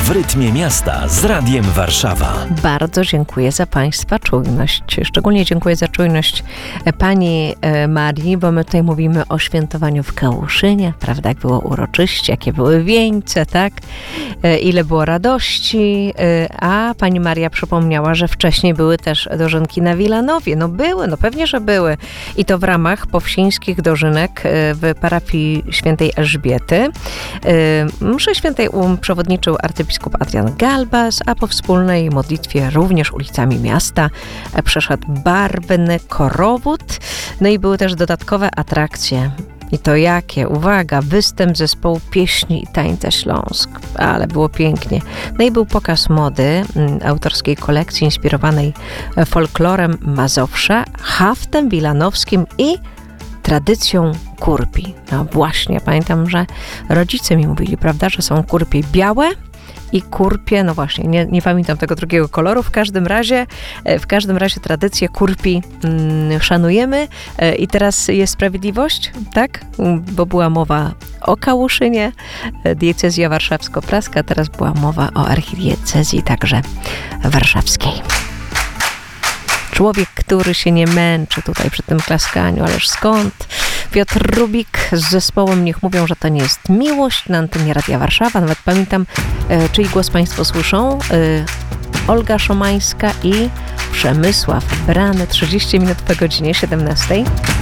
W rytmie miasta z Radiem Warszawa. Bardzo dziękuję za Państwa czujność. Szczególnie dziękuję za czujność Pani Marii, bo my tutaj mówimy o świętowaniu w Kałuszynie, prawda, jak było uroczyście, jakie były wieńce, tak? Ile było radości, a Pani Maria przypomniała, że wcześniej były też dożynki na Wilanowie. No były, no pewnie, że były. I to w ramach powsińskich dożynek w parafii świętej Elżbiety. Mszy świętej przewodniczył arcybiskup Adrian Galbas, a po wspólnej modlitwie również ulicami miasta przeszedł barwny korowód. No i były też dodatkowe atrakcje. I to jakie? Uwaga, występ zespołu pieśni i tańca Śląsk. Ale było pięknie. No i był pokaz mody autorskiej kolekcji inspirowanej folklorem Mazowsza, haftem wilanowskim i tradycją kurpi. No właśnie, pamiętam, że rodzice mi mówili, prawda, że są kurpie białe i kurpie, no właśnie, nie pamiętam tego drugiego koloru. W każdym razie tradycję kurpi szanujemy. I teraz jest sprawiedliwość, tak? Bo była mowa o Kałuszynie, diecezja warszawsko-praska, teraz była mowa o archidiecezji także warszawskiej. Człowiek, który się nie męczy tutaj przy tym klaskaniu, ależ skąd? Piotr Rubik z zespołem Niech mówią, że to nie jest miłość na antenie Radia Warszawa. Nawet pamiętam, czyj głos Państwo słyszą. Olga Szomańska i Przemysław Brany. 30 minut po godzinie 17.